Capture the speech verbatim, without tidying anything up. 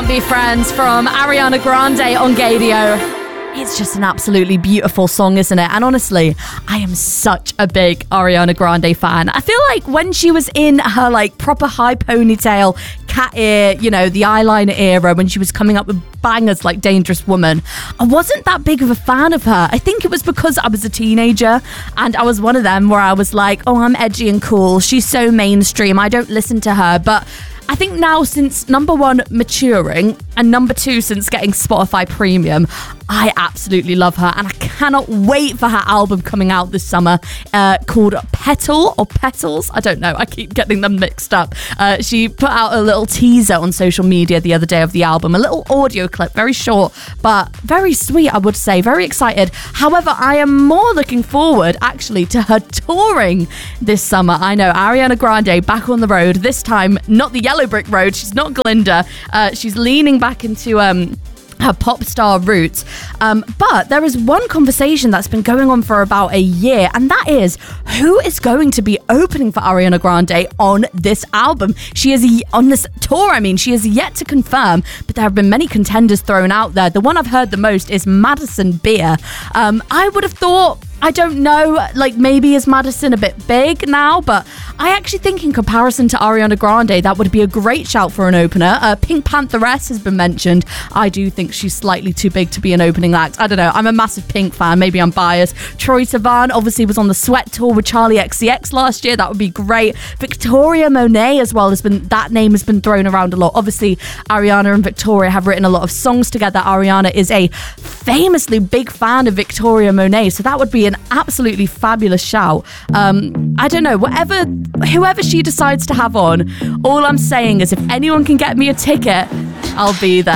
Be Friends from Ariana Grande on Gadio. It's just an absolutely beautiful song, isn't it? And honestly, I am such a big Ariana Grande fan. I feel like when she was in her like proper high ponytail, cat ear, you know, the eyeliner era, when she was coming up with bangers like Dangerous Woman, I wasn't that big of a fan of her. I think it was because I was a teenager and I was one of them where I was like, oh, I'm edgy and cool. She's so mainstream. I don't listen to her. But I think now, since number one, maturing, and number two, since getting Spotify Premium, I absolutely love her, and I cannot wait for her album coming out this summer uh, called Petal or Petals. I don't know. I keep getting them mixed up. Uh, she put out a little teaser on social media the other day of the album, a little audio clip, very short, but very sweet, I would say. Very excited. However, I am more looking forward, actually, to her touring this summer. I know, Ariana Grande back on the road, this time not the Yellow Brick Road. She's not Glinda. Uh, she's leaning back into um her pop star roots. Um, but there is one conversation that's been going on for about a year, and that is who is going to be opening for Ariana Grande on this album. She is on this tour, I mean, she is yet to confirm, but there have been many contenders thrown out there. The one I've heard the most is Madison Beer. Um, I would have thought, I don't know, like maybe is Madison a bit big now, but I actually think in comparison to Ariana Grande, that would be a great shout for an opener. Uh, Pink Pantheress has been mentioned. I do think she's slightly too big to be an opening act. I don't know. I'm a massive Pink fan. Maybe I'm biased. Troye Sivan obviously was on the Sweat Tour with Charlie X C X last year. That would be great. Victoria Monet as well has been, that name has been thrown around a lot. Obviously, Ariana and Victoria have written a lot of songs together. Ariana is a famously big fan of Victoria Monet, so that would be an absolutely fabulous shout. Um, I don't know, whatever, whoever she decides to have on, all I'm saying is if anyone can get me a ticket, I'll be there.